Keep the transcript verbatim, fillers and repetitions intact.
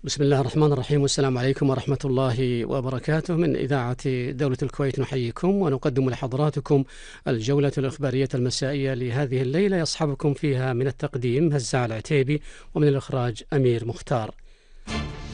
بسم الله الرحمن الرحيم، والسلام عليكم ورحمة الله وبركاته. من إذاعة دولة الكويت نحييكم ونقدم لحضراتكم الجولة الإخبارية المسائية لهذه الليلة، يصحبكم فيها من التقديم هزاع العتيبي ومن الإخراج أمير مختار.